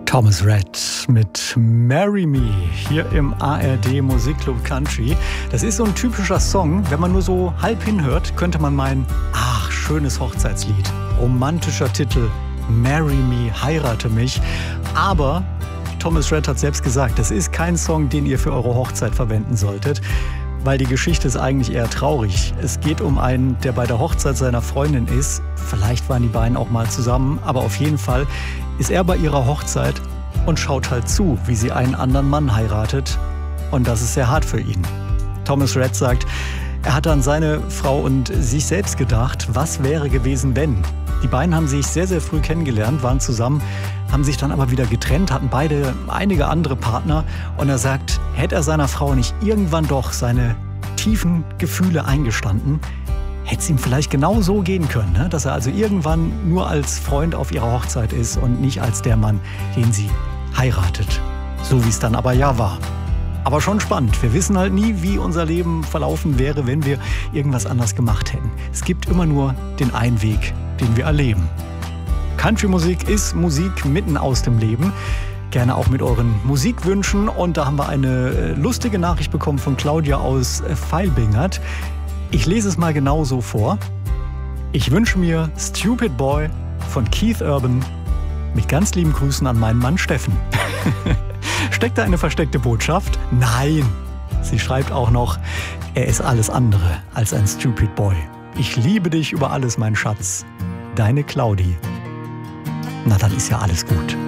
Thomas Rhett mit Marry Me hier im ARD Musikclub Country. Das ist so ein typischer Song. Wenn man nur so halb hinhört, könnte man meinen, ach, schönes Hochzeitslied. Romantischer Titel, Marry Me, heirate mich. Aber Thomas Rhett hat selbst gesagt, das ist kein Song, den ihr für eure Hochzeit verwenden solltet. Weil die Geschichte ist eigentlich eher traurig. Es geht um einen, der bei der Hochzeit seiner Freundin ist. Vielleicht waren die beiden auch mal zusammen, aber auf jeden Fall ist er bei ihrer Hochzeit und schaut halt zu, wie sie einen anderen Mann heiratet. Und das ist sehr hart für ihn. Thomas Rhett sagt, er hat an seine Frau und sich selbst gedacht, was wäre gewesen, wenn? Die beiden haben sich sehr, sehr früh kennengelernt, waren zusammen, haben sich dann aber wieder getrennt, hatten beide einige andere Partner. Und er sagt, hätte er seiner Frau nicht irgendwann doch seine tiefen Gefühle eingestanden, hätte es ihm vielleicht genau so gehen können, ne? Dass er also irgendwann nur als Freund auf ihrer Hochzeit ist und nicht als der Mann, den sie heiratet. So wie es dann aber ja war. Aber schon spannend. Wir wissen halt nie, wie unser Leben verlaufen wäre, wenn wir irgendwas anders gemacht hätten. Es gibt immer nur den einen Weg, den wir erleben. Country-Musik ist Musik mitten aus dem Leben. Gerne auch mit euren Musikwünschen. Und da haben wir eine lustige Nachricht bekommen von Claudia aus Veilbingert. Ich lese es mal genau so vor. Ich wünsche mir Stupid Boy von Keith Urban mit ganz lieben Grüßen an meinen Mann Steffen. Steckt da eine versteckte Botschaft? Nein. Sie schreibt auch noch, er ist alles andere als ein Stupid Boy. Ich liebe dich über alles, mein Schatz. Deine Claudi. Na, dann ist ja alles gut.